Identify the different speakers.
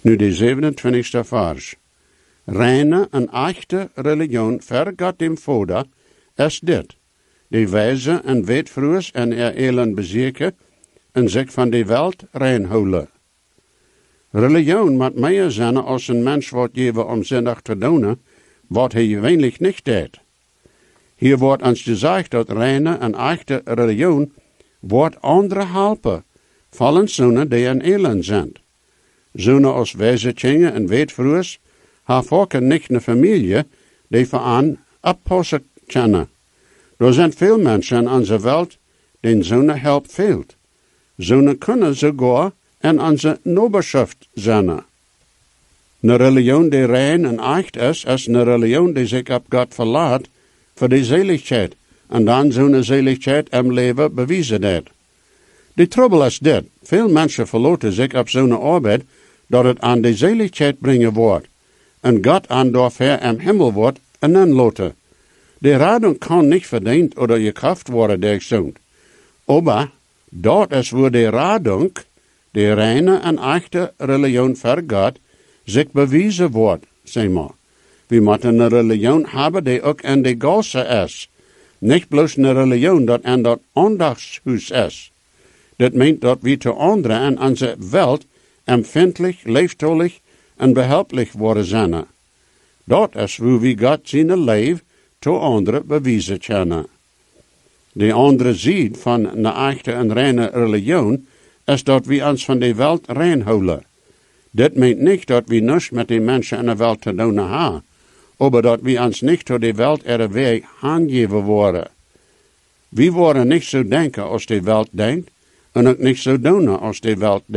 Speaker 1: Nu de 27e vers. Reine en echte religion ver God dem Vader is dit. Die wijze en weetvroers en elen bezeken en zich van de welt reinhouden. Religion moet meer zijn als een mens wordt geven om zinnig te doen, wat hij gewöhnlich niet deed. Hier wordt ons gezegd dat reine en echte religion wordt andere helpen, vallen zonen die een elend zijn. Zonen als wijzetjingen en weetvroers hebben ook niet een familie die voor aan oppassen kennen. Er zijn veel mensen in onze wereld die zonen help fehlt. Zonen kunnen sogar in onze nabierschaft zijn. Een religion die rein en echt is een religion die zich op God verlaat voor de zeligheid en dan zo'n zeligheid im leven bewijzen deed. De trouble is dit, veel mensen verlaten zich op zo'n arbeid dat het aan de zeligheid brengen wordt en God aan doorver im Himmel wordt en dan loten. De radung kan niet verdiend oder gekraft worden durch zo'n. Aber dort is wo de radung, de reine en echte religion voor God, zich bewijzen wordt, zeg maar. We moeten een religion hebben die ook in de Gasse is. Niet bloos een religion dat in dat aandachtshuis is. Dat meent dat we te anderen in onze wereld empfindlich, liefdollig en behelpelijk worden zijn. Dat is hoe we God zijn leven te anderen bewijzen kunnen. De andere zijde van een echte en reine religion is dat we ons van de wereld reinhouden. Dit meent niet dat we niets met de mensen in de wereld te doen hebben, maar dat we ons niet door de wereld er weg aangeven worden. We worden niet zo denken als de wereld denkt, en ook niet zo doen als de wereld denkt.